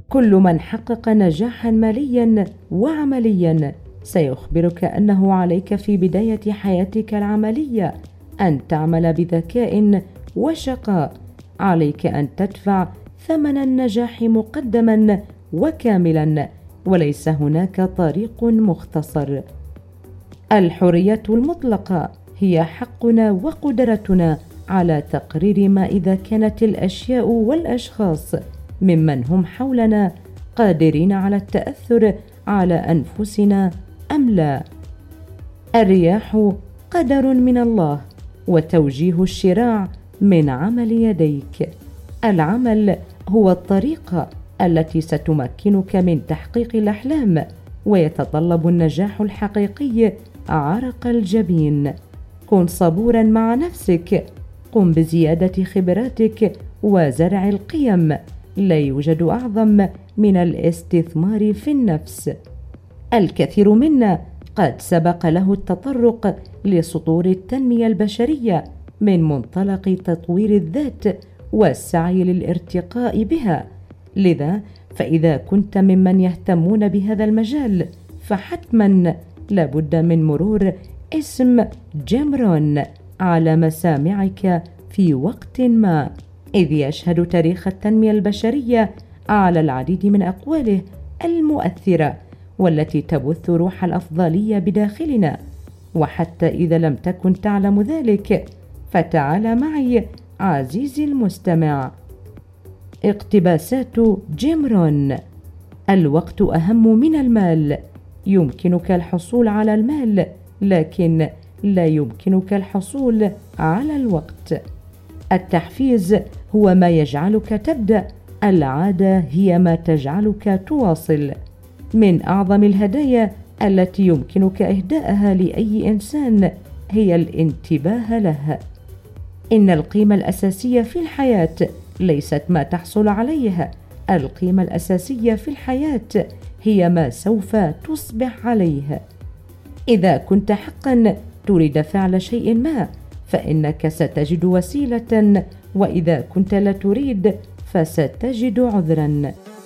كل من حقق نجاحا ماليا وعمليا سيخبرك أنه عليك في بداية حياتك العملية أن تعمل بذكاء وشقاء. عليك أن تدفع ثمن النجاح مقدما وكاملا، وليس هناك طريق مختصر. الحرية المطلقة هي حقنا وقدرتنا على تقرير ما إذا كانت الأشياء والأشخاص ممن هم حولنا قادرين على التأثر على أنفسنا أم لا. الرياح قدر من الله، وتوجيه الشراع من عمل يديك. العمل هو الطريقة التي ستمكنك من تحقيق الأحلام، ويتطلب النجاح الحقيقي عرق الجبين. كن صبورا مع نفسك، قم بزيادة خبراتك وزرع القيم. لا يوجد أعظم من الاستثمار في النفس. الكثير منا قد سبق له التطرق لسطور التنمية البشرية من منطلق تطوير الذات والسعي للارتقاء بها. لذا فإذا كنت ممن يهتمون بهذا المجال فحتما لابد من مرور اسم جيم رون على مسامعك في وقت ما، إذ يشهد تاريخ التنمية البشرية على العديد من أقواله المؤثرة والتي تبث روح الأفضلية بداخلنا. وحتى إذا لم تكن تعلم ذلك فتعال معي عزيزي المستمع. اقتباسات جيم رون: الوقت أهم من المال. يمكنك الحصول على المال، لكن لا يمكنك الحصول على الوقت. التحفيز هو ما يجعلك تبدأ، العادة هي ما تجعلك تواصل. من أعظم الهدايا التي يمكنك إهداءها لأي إنسان هي الانتباه له. إن القيمة الأساسية في الحياة ليست ما تحصل عليه، القيمة الأساسية في الحياة هي ما سوف تصبح عليه. إذا كنت حقا تريد فعل شيء ما فإنك ستجد وسيلة، وإذا كنت لا تريد فستجد عذرا.